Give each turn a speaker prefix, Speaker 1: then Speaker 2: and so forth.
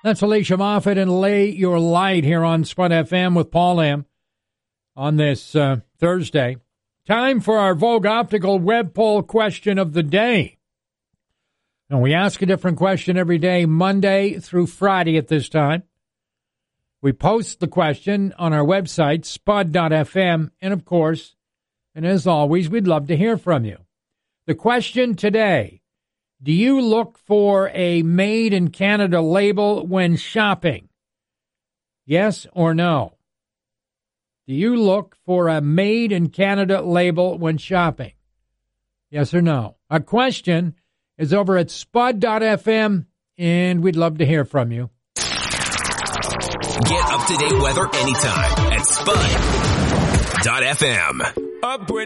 Speaker 1: That's Alicia Moffat and Lay Your Light here on Spud FM with Paul Lamb on this Thursday. Time for our Vogue Optical web poll question of the day. And we ask a different question every day, Monday through Friday at this time. We post the question on our website, spud.fm, and of course, and as always, we'd love to hear from you. The question today: do you look for a Made in Canada label when shopping? Yes or no? Do you look for a Made in Canada label when shopping? Yes or no? Our question is over at spud.fm, and we'd love to hear from you.
Speaker 2: Get up-to-date weather anytime at spud.fm.